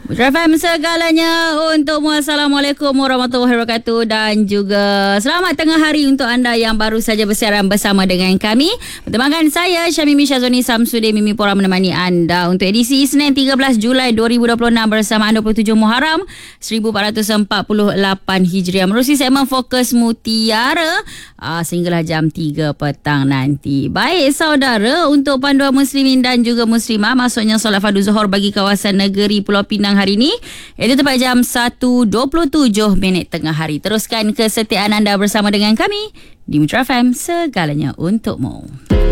Putra FM segalanya untukmu. Assalamualaikum warahmatullahi wabarakatuh dan juga selamat tengah hari untuk anda yang baru saja bersiaran bersama dengan kami. Bertemankan saya Syamimi Syazoni Samsudin Mimi Pora menemani anda untuk edisi Isnin 13 Julai 2026 bersamaan 27 Muharram 1448 Hijriah menerusi segmen Fokus Mutiara sehinggalah jam 3 petang nanti. Baik saudara, untuk panduan muslimin dan juga muslimah maksudnya solat fardu Zuhur bagi kawasan negeri Pulau Pinang hari ini itu tepat jam 1.27 tengah hari. Teruskan kesetiaan anda bersama dengan kami di Putra FM segalanya untukmu.